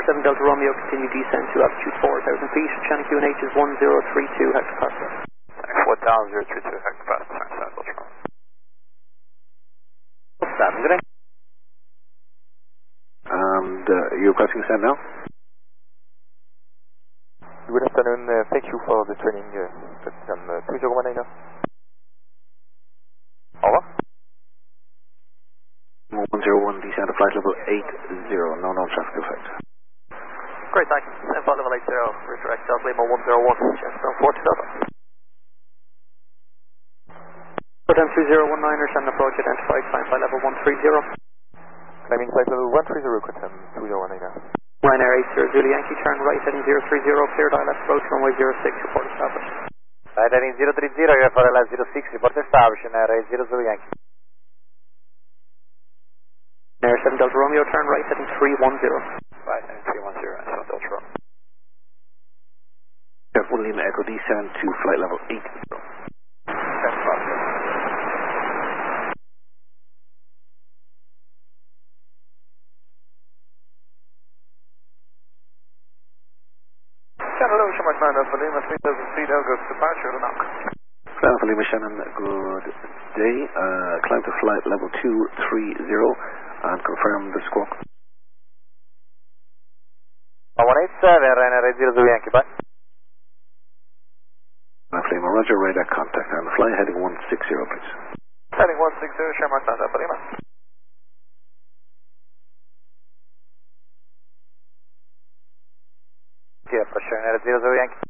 7 Delta Romeo, continue descent to altitude 4,000 feet. Channel QNH is 1032 hectopascal. 4032 hectopascal, 7 Delta Romeo. 7, good day. And you're pressing send now? Good afternoon, thank you for the training. That's 2019. Over. 101, descend to flight level 80, no known traffic effect. Great, thanks. Flight level 80, redirect Delta Lima 101, chest from 4 to Delta. Hotel 2019, send approach identified, climb flight level 130. Climbing flight level 130, confirm 2019. Ryanair 80 Zulu Yankee, turn right heading 030, clear dial approach runway 06, report established. Right heading 030, you're for LS 06, report established, Ryanair 80 Zulu Yankee. Ryanair 7 Delta Romeo, turn right heading 310. Right heading 310, 7 Delta Romeo. Air 1 Lima Echo, descend to flight level 80. Hello, Shamrock 9 Alpha Lima, 3000 feet, Elgos, departure, knock. Alpha Lima Shannon, good day. Climb to flight level 230 and confirm the squawk. 187, Ryanair 80 Zulu Yankee, bye. Alpha Lima, roger, radar contact and fly heading 160, please. Heading 160, Shamrock 9 Alpha Lima. Yeah, approach Ryanair 80 Zulu Yankee.